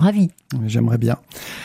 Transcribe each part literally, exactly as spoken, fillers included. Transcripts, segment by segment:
ravie. J'aimerais bien.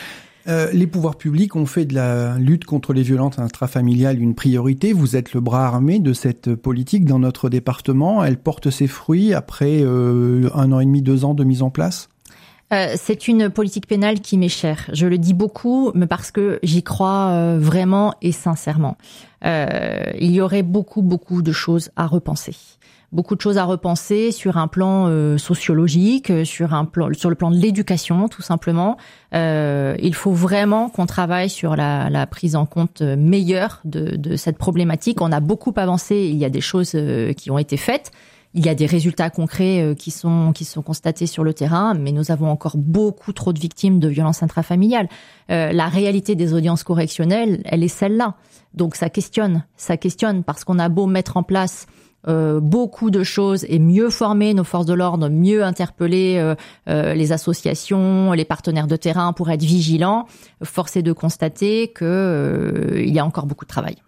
Euh, les pouvoirs publics ont fait de la lutte contre les violences intrafamiliales une priorité. Vous êtes le bras armé de cette politique dans notre département. Elle porte ses fruits après euh, un an et demi, deux ans de mise en place ? Euh, c'est une politique pénale qui m'est chère. Je le dis beaucoup, mais parce que j'y crois euh, vraiment et sincèrement. Euh, il y aurait beaucoup, beaucoup de choses à repenser. Beaucoup de choses à repenser sur un plan euh, sociologique, sur un plan, sur le plan de l'éducation, tout simplement. Euh, il faut vraiment qu'on travaille sur la, la prise en compte meilleure de, de cette problématique. On a beaucoup avancé. Il y a des choses euh, qui ont été faites. Il y a des résultats concrets euh, qui sont qui sont constatés sur le terrain, mais nous avons encore beaucoup trop de victimes de violences intrafamiliales. Euh, la réalité des audiences correctionnelles, elle est celle-là. Donc ça questionne, ça questionne parce qu'on a beau mettre en place Euh, beaucoup de choses et mieux former nos forces de l'ordre, mieux interpeller euh, euh, les associations, les partenaires de terrain pour être vigilants, force est de constater que euh, il y a encore beaucoup de travail.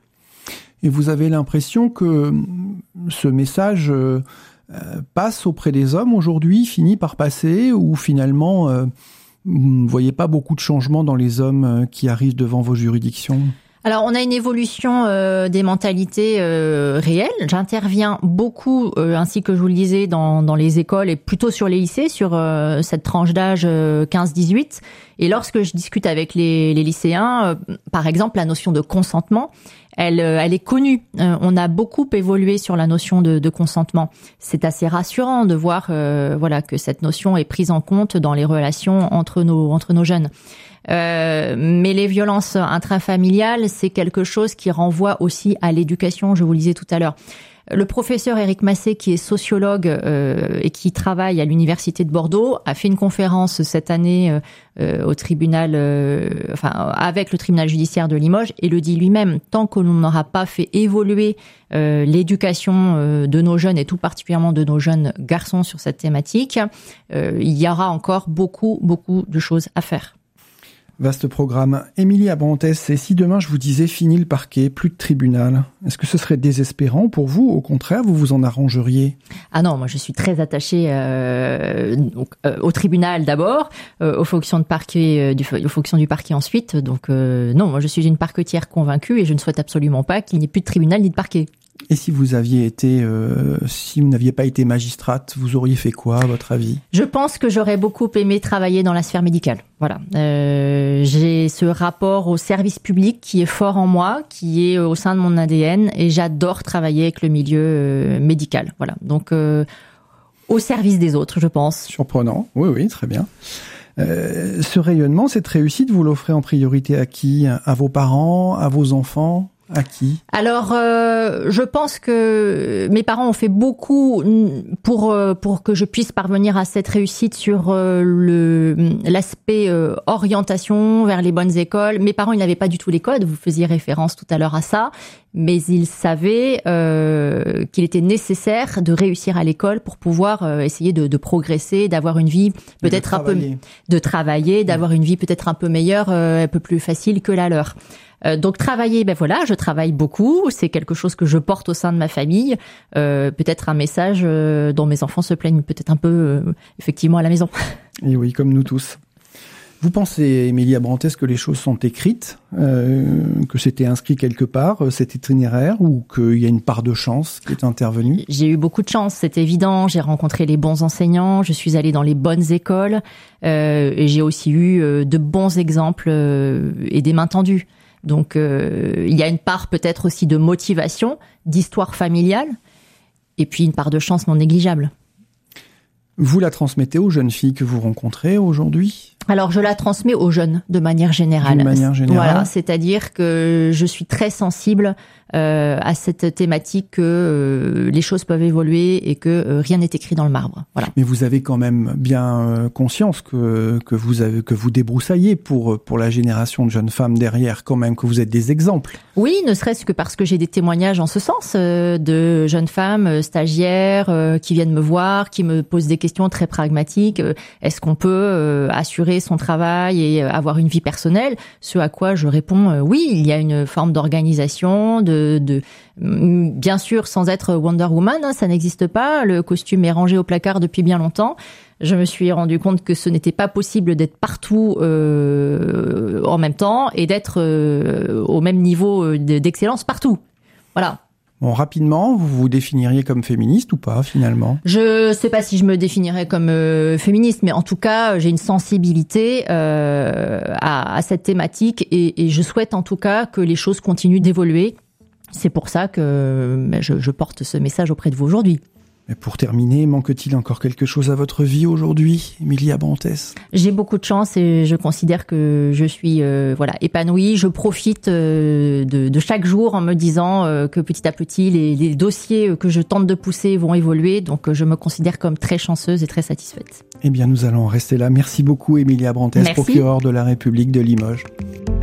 Et vous avez l'impression que ce message euh, passe auprès des hommes aujourd'hui, finit par passer, ou finalement euh, vous ne voyez pas beaucoup de changements dans les hommes qui arrivent devant vos juridictions ? Alors, on a une évolution euh, des mentalités euh, réelles. J'interviens beaucoup, euh, ainsi que je vous le disais, dans, dans les écoles et plutôt sur les lycées, sur euh, cette tranche d'âge euh, quinze dix-huit. Et lorsque je discute avec les, les lycéens, euh, par exemple, la notion de consentement, elle, euh, elle est connue. Euh, on a beaucoup évolué sur la notion de, de consentement. C'est assez rassurant de voir, euh, voilà, que cette notion est prise en compte dans les relations entre nos entre nos jeunes. Euh, mais les violences intrafamiliales, c'est quelque chose qui renvoie aussi à l'éducation, je vous le disais tout à l'heure. Le professeur Éric Massé, qui est sociologue euh, et qui travaille à l'université de Bordeaux, a fait une conférence cette année euh, au tribunal, euh, enfin avec le tribunal judiciaire de Limoges, et le dit lui-même. Tant que l'on n'aura pas fait évoluer euh, l'éducation euh, de nos jeunes et tout particulièrement de nos jeunes garçons sur cette thématique, euh, il y aura encore beaucoup, beaucoup de choses à faire. Vaste programme. Émilie Abrantes, et si demain je vous disais fini le parquet, plus de tribunal, est-ce que ce serait désespérant pour vous ? Au contraire, vous vous en arrangeriez ? Ah non, moi je suis très attachée euh, donc, euh, au tribunal d'abord, euh, aux fonctions de parquet, euh, du, aux fonctions du parquet ensuite. Donc euh, non, moi je suis une parquetière convaincue et je ne souhaite absolument pas qu'il n'y ait plus de tribunal ni de parquet. Et si vous aviez été, euh, si vous n'aviez pas été magistrate, vous auriez fait quoi, à votre avis ? Je pense que j'aurais beaucoup aimé travailler dans la sphère médicale. Voilà, euh, j'ai ce rapport au service public qui est fort en moi, qui est au sein de mon A D N, et j'adore travailler avec le milieu euh, médical. Voilà, donc euh, au service des autres, je pense. Surprenant. Oui, oui, très bien. Euh, ce rayonnement, cette réussite, vous l'offrez en priorité à qui ? À vos parents, à vos enfants ? À qui ? Alors, euh, je pense que mes parents ont fait beaucoup pour pour que je puisse parvenir à cette réussite sur euh, le l'aspect euh, orientation vers les bonnes écoles. Mes parents, ils n'avaient pas du tout les codes. Vous faisiez référence tout à l'heure à ça, mais ils savaient euh, qu'il était nécessaire de réussir à l'école pour pouvoir euh, essayer de, de progresser, d'avoir une vie peut-être un peu de travailler, d'avoir une vie peut-être un peu meilleure, euh, un peu plus facile que la leur. Euh, donc travailler, ben voilà, je travaille beaucoup, c'est quelque chose que je porte au sein de ma famille, euh, peut-être un message euh, dont mes enfants se plaignent peut-être un peu euh, effectivement à la maison. Et oui, comme nous tous. Vous pensez, Émilie Abrantes, que les choses sont écrites, euh, que c'était inscrit quelque part, cet itinéraire, ou qu'il y a une part de chance qui est intervenue ? J'ai eu beaucoup de chance, c'est évident. J'ai rencontré les bons enseignants, je suis allée dans les bonnes écoles, euh, et j'ai aussi eu euh, de bons exemples euh, et des mains tendues. Donc, euh, il y a une part peut-être aussi de motivation, d'histoire familiale, et puis une part de chance non négligeable. Vous la transmettez aux jeunes filles que vous rencontrez aujourd'hui ? Alors, je la transmets aux jeunes, de manière générale. De manière générale. Voilà, c'est-à-dire que je suis très sensible euh, à cette thématique que euh, les choses peuvent évoluer et que euh, rien n'est écrit dans le marbre. Voilà. Mais vous avez quand même bien euh, conscience que que vous avez que vous débroussaillez pour pour la génération de jeunes femmes derrière, quand même, que vous êtes des exemples. Oui, ne serait-ce que parce que j'ai des témoignages en ce sens euh, de jeunes femmes euh, stagiaires euh, qui viennent me voir, qui me posent des questions très pragmatiques. Euh, est-ce qu'on peut euh, assurer équilibrer son travail et avoir une vie personnelle, ce à quoi je réponds euh, oui, il y a une forme d'organisation, de, de bien sûr sans être Wonder Woman, hein, ça n'existe pas, le costume est rangé au placard depuis bien longtemps. Je me suis rendu compte que ce n'était pas possible d'être partout euh, en même temps et d'être euh, au même niveau d'excellence partout. Voilà. Bon, rapidement, vous vous définiriez comme féministe ou pas, finalement? Je sais pas si je me définirais comme euh, féministe, mais en tout cas, j'ai une sensibilité euh, à, à cette thématique et, et je souhaite en tout cas que les choses continuent d'évoluer. C'est pour ça que je, je porte ce message auprès de vous aujourd'hui. Mais pour terminer, manque-t-il encore quelque chose à votre vie aujourd'hui, Emilia Brantes? J'ai beaucoup de chance et je considère que je suis euh, voilà épanouie. Je profite euh, de, de chaque jour en me disant euh, que petit à petit, les, les dossiers que je tente de pousser vont évoluer. Donc, je me considère comme très chanceuse et très satisfaite. Eh bien, nous allons rester là. Merci beaucoup, Emilia Brantes, procureure de la République de Limoges.